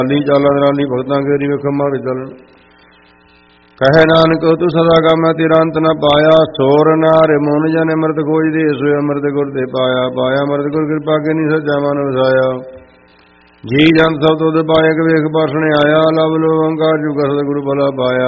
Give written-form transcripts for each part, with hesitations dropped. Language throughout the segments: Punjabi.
ਚਾਲਨ ਰਾਲੀ ਭਗਤਾਂ ਕੇਰੀ ਵੇਖੋ ਮਾਰ ਚਲਣ। ਕਹੈ ਨਾਨਕ ਤੂੰ ਸਦਾ ਗਾਮੈ ਤੇਰਾ ਅੰਤ ਨ ਪਾਇਆ। ਸੋਰ ਨਾਰ ਮੋਨ ਜਨ ਅੰਮ੍ਰਿਤ ਖੋਜ ਦੇ ਸੋਇ ਅੰਮ੍ਰਿਤ ਗੁਰ ਤੇ ਪਾਇਆ। ਪਾਇਆ ਅੰਮ੍ਰਿਤ ਗੁਰ ਕਿਰਪਾ ਕੇ ਨੀ ਸੱਚਾ ਮਨ ਵਸਾਇਆ। ਜੀ ਜੰਤ ਸਭ ਤੁਧ ਪਾਏ ਕਿ ਵੇਖ ਪਰਸਣੇ ਆਇਆ। ਲਵ ਲੋ ਓੰਕਾਰ ਜੁਗ ਸਤਿ ਗੁਰੂ ਭਲਾ ਪਾਇਆ।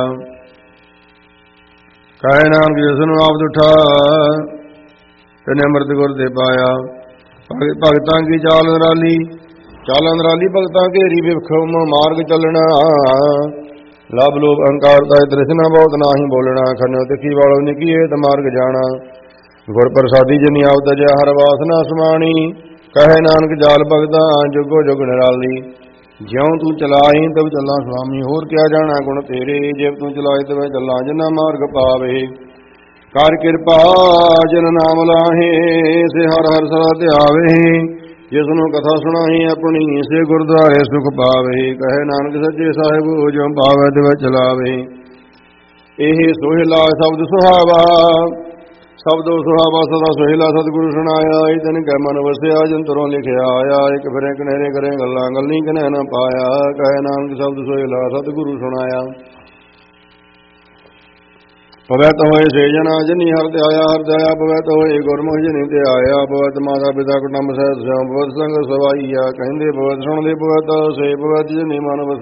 ਕਹੈ ਨਾਨਕ ਜਿਸ ਨੂੰ ਆਪ ਉਠਾ ਤੈਨੇ ਅੰਮ੍ਰਿਤ ਗੁਰ ਤੇ ਪਾਇਆ। ਭਗਤਾਂ ਕੀ ਚਾਲ ਨਰਾਲੀ ਚਾਲਨ ਰਾਲੀ ਭਗਤਾਂ ਘੇਰੀ ਵੇਖੋ ਮਾਰਗ ਚੱਲਣਾ। ਲਭ ਲੋਭ ਅਹੰਕਾਰ ਦਾ ਤ੍ਰਿਸ਼ਨਾ ਬਹੁਤ ਨਾਹੀ ਬੋਲਣਾ। ਖੰਨਿਓ ਤਿੱਖੀ ਵਾਲੋ ਨਿਕੀਏ ਤ ਮਾਰਗ ਜਾਣਾ। ਗੁਰ ਪ੍ਰਸਾਦੀ ਜਿਨੀ ਆਵਤ ਜੈ ਹਰ ਵਾਸਨਾ ਸਮਾਣੀ। ਕਹੈ ਨਾਨਕ ਜਾਲ ਭਗਤਾਂ ਜੁਗੋ ਜੁਗ ਨਿਰਾਲੀ। ਜਿਉ ਤੂੰ ਚਲਾਈ ਤਬ ਚੱਲਾਂ ਸੁਆਮੀ। ਹੋਰ ਕਿਆ ਜਾਣਾ ਗੁਣ ਤੇਰੇ। ਜਿਵ ਤੂੰ ਚਲਾਏ ਤਵੇਂ ਚੱਲਾਂ ਜਿਨਾ ਮਾਰਗ ਪਾਵੇ। ਕਰ ਕਿਰਪਾ ਜਿਨ ਨਾਮ ਲਾਹੇ ਸੇ ਹਰ ਹਰ ਸਦਾ ਧਿਆਵੇ। ਜਿਸ ਨੂੰ ਕਥਾ ਸੁਣਾਈ ਆਪਣੀ ਸੇ ਗੁਰਦੁਆਰੇ ਸੁਖ ਪਾਵੇ। ਕਹੇ ਨਾਨਕ ਸੱਚੇ ਸਾਹਿਬ ਜੋ ਭਾਵੈ ਤਿਵੈ ਚਲਾਵੇ। ਇਹ ਸੋਹਿਲਾ ਸ਼ਬਦ ਸੁਹਾਵਾ ਸ਼ਬਦੋ ਸੁਹਾਵਾ ਸਦਾ ਸੋਹਿਲਾ ਸਤਿਗੁਰੂ ਸੁਣਾਇਆ। ਇਹ ਦਿਨ ਕੈ ਮਨ ਵਸਿਆ ਜੰਤਰੋਂ ਲਿਖਿਆ ਆਇਆ। ਇੱਕ ਫਿਰੇ ਕਨੇਰੇ ਕਰੇ ਗੱਲਾਂ ਗੱਲੀ ਕਨਹਿ ਨਾ ਪਾਇਆ। ਕਹੇ ਨਾਨਕ ਸ਼ਬਦ ਸੋਹਿਲਾ ਸਤਿਗੁਰੂ ਸੁਣਾਇਆ। ਪਵਿੱਤ ਹੋਏ ਸੇ ਜਨਾ ਜਿਨੀ ਹਰਿ ਧਿਆਇਆ। ਹਰਿ ਧਿਆਇਆ ਪਵਿੱਤ ਹੋਏ ਗੁਰਮੁਖ ਜਿਨੀ ਧਿਆਇਆ। ਪਵਿੱਤ ਮਾਤਾ ਪਿਤਾ ਕੁਟੁੰਬ ਸਹਿਤ ਸਿਉ ਪਵਿੱਤ ਸੰਗ ਸਵਾਈਆ। ਕਹਿੰਦੇ ਪਵਿੱਤ ਸੁਣਦੇ ਪਵਿੱਤ ਸੇ ਪਵਿੱਤ ਜਿਨੀ ਮਨ ਵਸਿਆ।